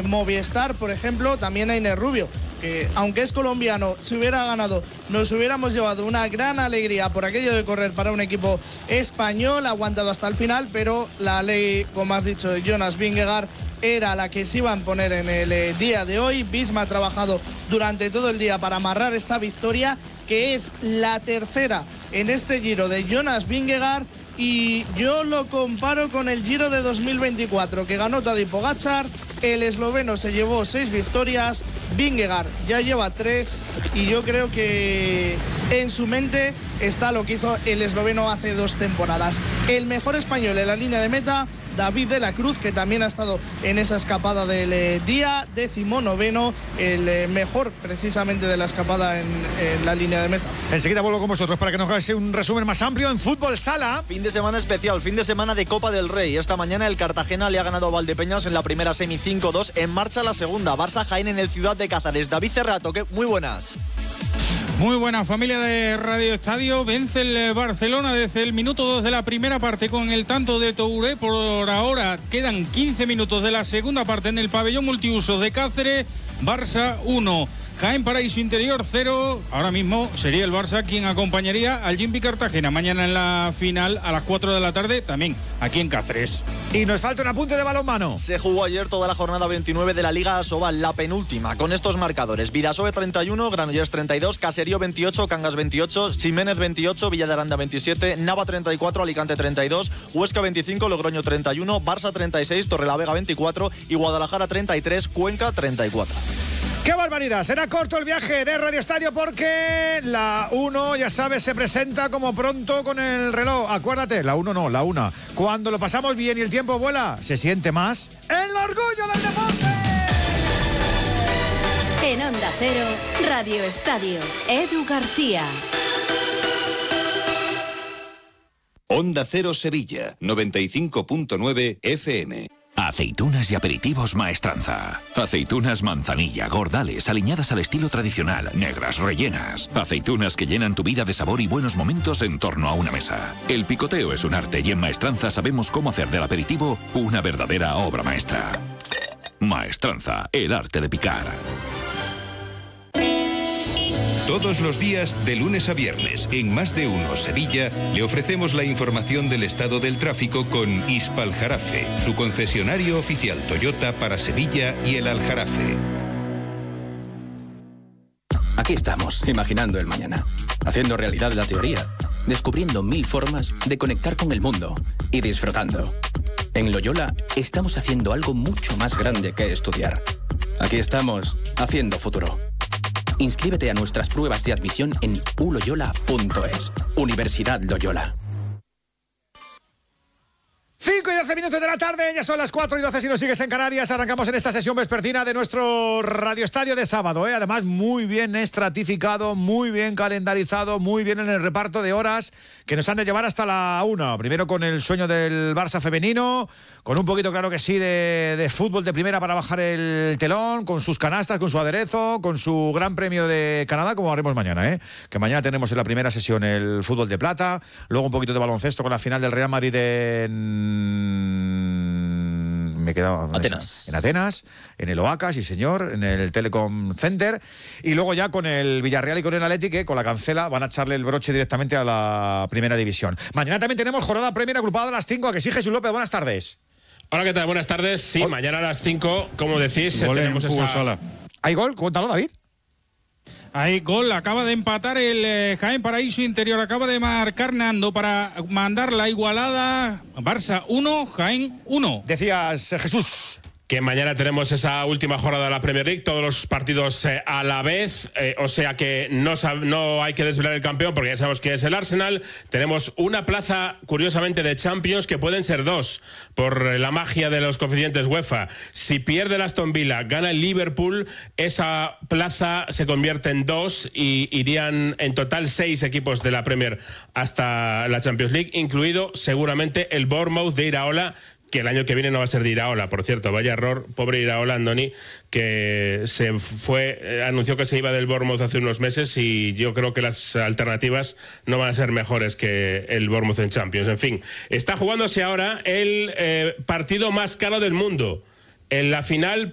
Movistar, por ejemplo, también a Inés Rubio, que aunque es colombiano, si hubiera ganado, nos hubiéramos llevado una gran alegría por aquello de correr para un equipo español, ha aguantado hasta el final, pero la ley, como has dicho, de Jonas Vingegaard era la que se iba a imponer en el día de hoy. Visma ha trabajado durante todo el día para amarrar esta victoria, que es la tercera en este Giro de Jonas Vingegaard, y yo lo comparo con el Giro de 2024 que ganó Tadej Pogačar. El esloveno se llevó 6 victorias, Vingegaard ya lleva 3, y yo creo que en su mente está lo que hizo el esloveno hace 2 temporadas. El mejor español en la línea de meta, David de la Cruz, que también ha estado en esa escapada del día, 19º, el mejor precisamente de la escapada en la línea de meta. Enseguida vuelvo con vosotros para que nos hagáis un resumen más amplio en Fútbol Sala. Fin de semana especial, fin de semana de Copa del Rey. Esta mañana el Cartagena le ha ganado a Valdepeñas en la primera semi 5-2. En marcha la segunda, Barça Jaén en el Ciudad de Cáceres. David Cerrato, muy buenas. Muy buena familia de Radio Estadio. Vence el Barcelona desde el minuto 2 de la primera parte con el tanto de Touré. Por ahora quedan 15 minutos de la segunda parte en el pabellón multiusos de Cáceres. Barça 1, Jaén Paraíso Interior 0. Ahora mismo sería el Barça quien acompañaría al Gimpi Cartagena mañana en la final a las 4 de la tarde, también aquí en Cáceres. Y nos falta un apunte de balonmano. Se jugó ayer toda la jornada 29 de la Liga Asobal, la penúltima, con estos marcadores: Vidasoe 31, Granollers 32, Caserío 28, Cangas 28, Ximénez 28, Villa de Aranda 27, Nava 34, Alicante 32, Huesca 25, Logroño 31, Barça 36, Torrelavega 24 y Guadalajara 33, Cuenca 34. ¡Qué barbaridad! Será corto el viaje de Radio Estadio porque la 1, ya sabes, se presenta como pronto con el reloj. Acuérdate, la 1 no, la 1. Cuando lo pasamos bien y el tiempo vuela, se siente más el orgullo del deporte. En Onda Cero, Radio Estadio, Edu García. Onda Cero Sevilla, 95.9 FM. Aceitunas y aperitivos Maestranza. Aceitunas manzanilla, gordales, aliñadas al estilo tradicional, negras, rellenas. Aceitunas que llenan tu vida de sabor y buenos momentos en torno a una mesa. El picoteo es un arte y en Maestranza sabemos cómo hacer del aperitivo una verdadera obra maestra. Maestranza, el arte de picar. Todos los días, de lunes a viernes, en Más de Uno Sevilla, le ofrecemos la información del estado del tráfico con Hispaljarafe, su concesionario oficial Toyota para Sevilla y el Aljarafe. Aquí estamos, imaginando el mañana, haciendo realidad la teoría, descubriendo 1000 formas de conectar con el mundo y disfrutando. En Loyola estamos haciendo algo mucho más grande que estudiar. Aquí estamos, haciendo futuro. Inscríbete a nuestras pruebas de admisión en uloyola.es. Universidad Loyola. 5 y 12 minutos de la tarde, ya son las 4 y 12 si nos sigues en Canarias. Arrancamos en esta sesión vespertina de nuestro Radio Estadio de sábado, Además, muy bien estratificado, muy bien calendarizado, muy bien en el reparto de horas que nos han de llevar hasta la 1. Primero con el sueño del Barça femenino, con un poquito, claro que sí, de fútbol de primera para bajar el telón, con sus canastas, con su aderezo, con su Gran Premio de Canadá, como haremos mañana, Que mañana tenemos en la primera sesión el fútbol de plata, luego un poquito de baloncesto con la final del Real Madrid me he quedado Atenas. En Atenas, en el Oaca, sí señor, en el Telecom Center, y luego ya con el Villarreal y con el Atleti, que con la cancela van a echarle el broche directamente a la primera división. Mañana también tenemos jornada Premier agrupada a las 5, ¿a que sí, Jesús López? Buenas tardes. Hola, ¿qué tal? Buenas tardes. Sí, mañana a las 5, como decís, tenemos esa... Sala. ¿Hay gol? Cuéntalo, David. Hay gol, acaba de empatar el Jaén Paraíso Interior, acaba de marcar Nando para mandar la igualada. Barça 1, Jaén 1. Decías, Jesús. Que mañana tenemos esa última jornada de la Premier League, todos los partidos a la vez, o sea que no hay que desvelar el campeón porque ya sabemos que es el Arsenal. Tenemos una plaza, curiosamente, de Champions que pueden ser 2 por la magia de los coeficientes UEFA. Si pierde el Aston Villa, gana el Liverpool, esa plaza se convierte en 2 y irían en total 6 equipos de la Premier hasta la Champions League, incluido seguramente el Bournemouth de Iraola, que el año que viene no va a ser de Iraola, por cierto. Vaya error, pobre Iraola, Andoni, que se fue, anunció que se iba del Bournemouth hace unos meses y yo creo que las alternativas no van a ser mejores que el Bournemouth en Champions. En fin, está jugándose ahora el partido más caro del mundo. En la final